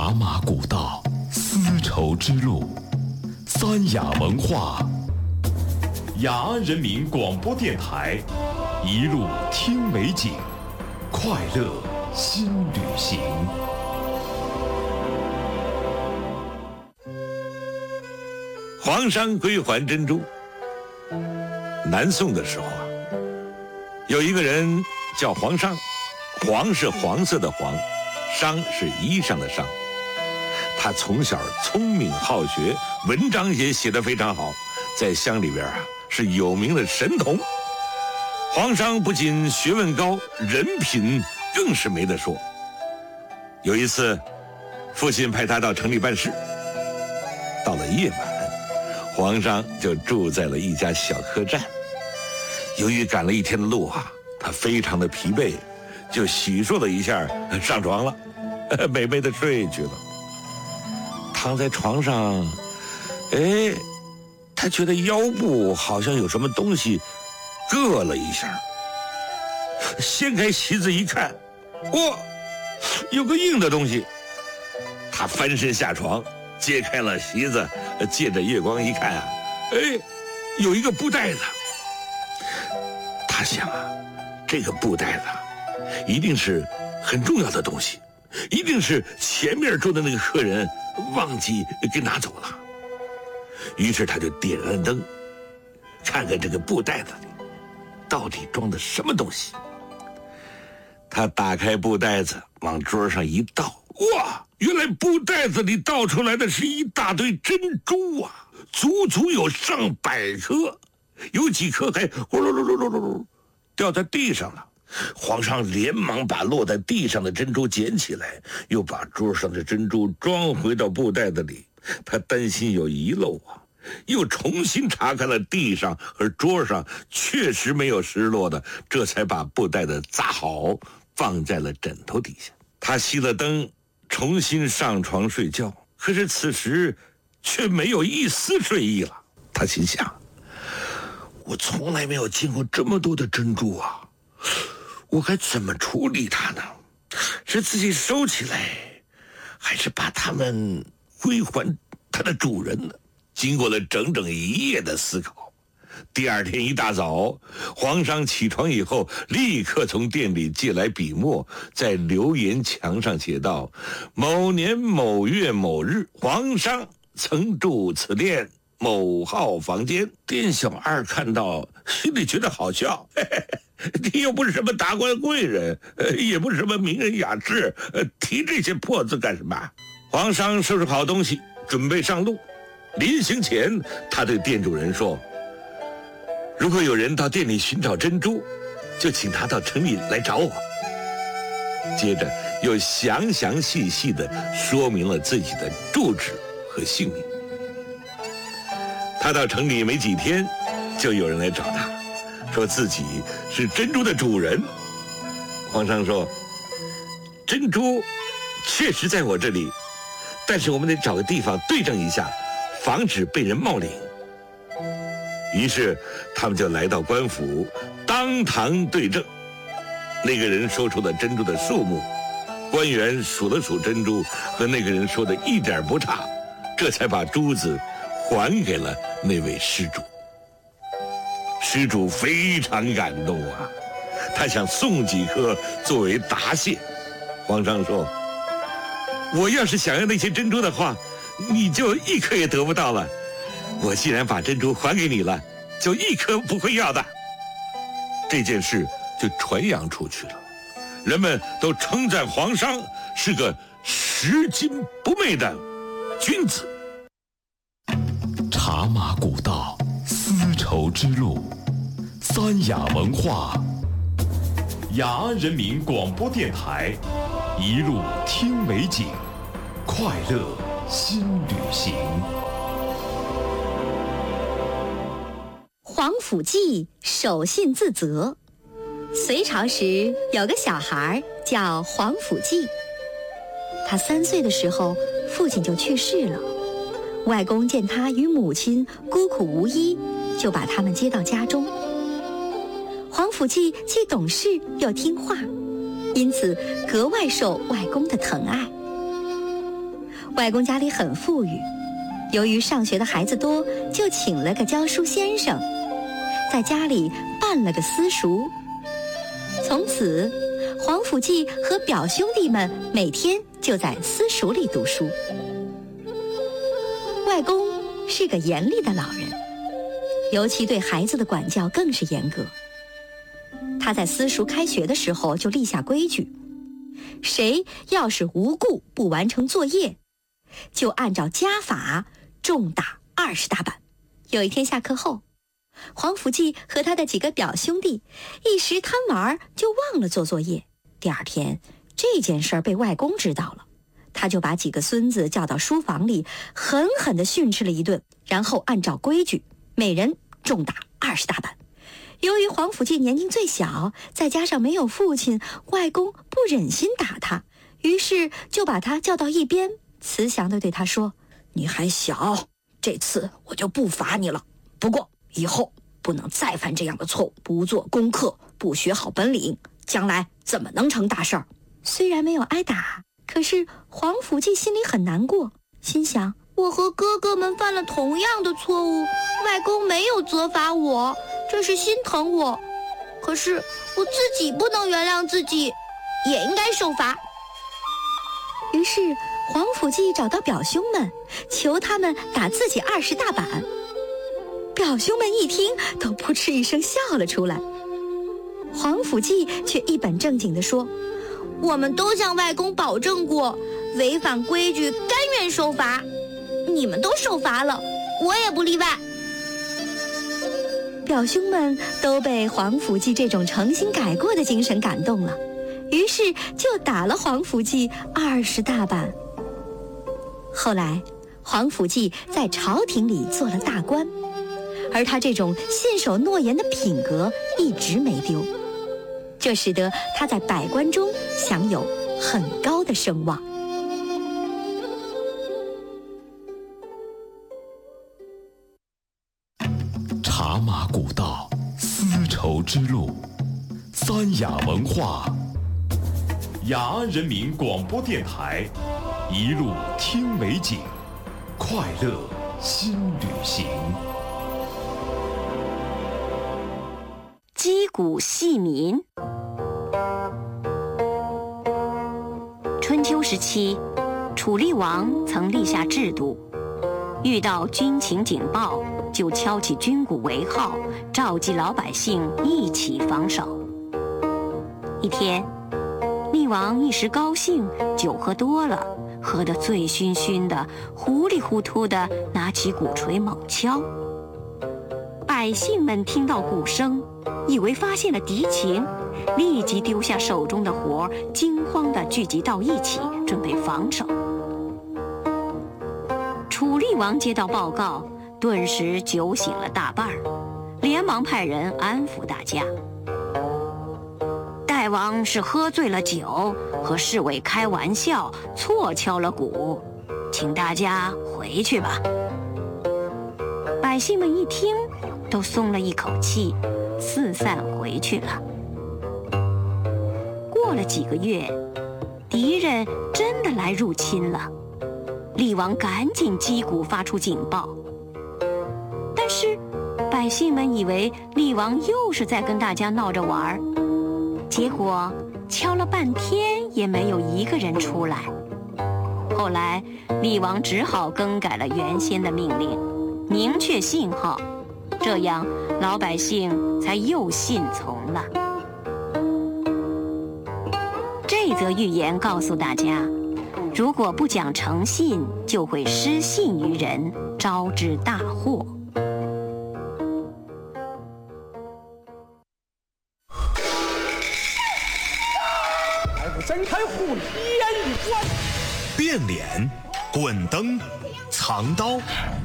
茶马古道，丝绸之路，三雅文化，雅安人民广播电台，一路听美景，快乐新旅行。 黄商归还珍珠。南宋的时候啊，有一个人叫黄商，黄是黄色的黄，商是衣裳的商。他从小聪明好学，文章也写得非常好，在乡里边啊是有名的神童。黄商不仅学问高，人品更是没得说。有一次，父亲派他到城里办事，到了夜晚，黄商就住在了一家小客栈。由于赶了一天的路啊，他非常的疲惫，就洗漱了一下，上床了，美美的睡去了。躺在床上，他觉得腰部好像有什么东西硌了一下，掀开席子一看，哇，有个硬的东西。他翻身下床，揭开了席子，借着月光一看啊，有一个布袋子。他想啊，这个布袋子一定是很重要的东西，一定是前面住的那个客人忘记给拿走了。于是他就点了灯，看看这个布袋子里到底装的什么东西。他打开布袋子，往桌上一倒，哇，原来布袋子里倒出来的是一大堆珍珠啊，足有上百颗，有几颗还呼噜噜噜噜噜掉在地上了。皇上连忙把落在地上的珍珠捡起来，又把桌上的珍珠装回到布袋子里。他担心有遗漏啊，又重新查看了地上和桌上，确实没有失落的，这才把布袋子扎好，放在了枕头底下。他熄了灯，重新上床睡觉，可是此时却没有一丝睡意了。他心想，我从来没有见过这么多的珍珠啊，我该怎么处理它呢？是自己收起来，还是把它们归还它的主人呢？经过了整整一夜的思考，第二天一大早，皇上起床以后，立刻从店里借来笔墨，在留言墙上写道：某年某月某日，皇上曾住此店某号房间。店小二看到，心里觉得好笑，你又不是什么达官贵人，也不是什么名人雅士，提这些破字干什么？皇上收拾好东西，准备上路。临行前，他对店主人说，如果有人到店里寻找珍珠，就请他到城里来找我。接着又详细地说明了自己的住址和姓名。他到城里没几天，就有人来找他，说自己是珍珠的主人。皇上说，珍珠确实在我这里，但是我们得找个地方对证一下，防止被人冒领。于是他们就来到官府，当堂对证。那个人说出了珍珠的数目，官员数了数珍珠，和那个人说的一点不差，这才把珠子还给了那位施主。施主非常感动啊，他想送几颗作为答谢。皇上说，我要是想要那些珍珠的话，你就一颗也得不到了。我既然把珍珠还给你了，就一颗不会要的。这件事就传扬出去了，人们都称赞皇上是个拾金不昧的君子。 茶马古道，丝绸之路，三雅文化，雅安人民广播电台，一路听美景，快乐新旅行。 皇甫谿守信自责。隋朝时有个小孩叫皇甫谿，他3岁的时候，父亲就去世了。外公见他与母亲孤苦无依，就把他们接到家中。皇甫谿既懂事又听话，因此格外受外公的疼爱。 外公家里很富裕，由于上学的孩子多，就请了个教书先生，在家里办了个私塾。从此，黄甫骥和表兄弟们每天就在私塾里读书。外公是个严厉的老人，尤其对孩子的管教更是严格。他在私塾开学的时候就立下规矩，谁要是无故不完成作业，就按照家法重打20大板。有一天下课后，黄甫骥和他的几个表兄弟一时贪玩，就忘了做作业。第二天，这件事被外公知道了，他就把几个孙子叫到书房里，狠狠地训斥了一顿，然后按照规矩，每人重打20大板。由于黄甫骥年龄最小，再加上没有父亲，外公不忍心打他，于是就把他叫到一边，慈祥地对他说：“你还小，这次我就不罚你了。不过以后不能再犯这样的错误，不做功课，不学好本领，将来怎么能成大事儿？”虽然没有挨打，可是黄甫骥心里很难过，心想：我和哥哥们犯了同样的错误，外公没有责罚我，这是心疼我。可是我自己不能原谅自己，也应该受罚。于是黄甫骥找到表兄们，求他们打自己20大板。表兄们一听，都扑哧一声笑了出来。黄甫骥却一本正经地说：“我们都向外公保证过，违反规矩甘愿受罚。你们都受罚了，我也不例外。”表兄们都被黄甫骥这种诚心改过的精神感动了，于是就打了黄甫骥20大板。后来，黄甫骥在朝廷里做了大官，而他这种信守诺言的品格一直没丢，这使得他在百官中享有很高的声望。 茶马古道，丝绸之路，三雅文化，雅安人民广播电台，一路听美景，快乐新旅行。 击鼓戏民。春秋时期，楚厉王曾立下制度，遇到军情警报，就敲起军鼓为号，召集老百姓一起防守。一天，厉王一时高兴，酒喝多了，喝得醉醺醺的，糊里糊涂的拿起鼓槌猛敲。百姓们听到鼓声，以为发现了敌情，立即丢下手中的活，惊慌地聚集到一起，准备防守。楚厉王接到报告，顿时酒醒了大半儿，连忙派人安抚大家。大王是喝醉了酒，和侍卫开玩笑，错敲了鼓，请大家回去吧。百姓们一听，都松了一口气，四散回去了。过了几个月，敌人真的来入侵了，厉王赶紧击鼓发出警报。但是百姓们以为厉王又是在跟大家闹着玩儿，结果敲了半天也没有一个人出来。后来厉王只好更改了原先的命令，明确信号，这样老百姓才又信从了。这则寓言告诉大家，如果不讲诚信，就会失信于人，招致大祸。 睁开虎眼一观， 变脸、滚灯、藏刀，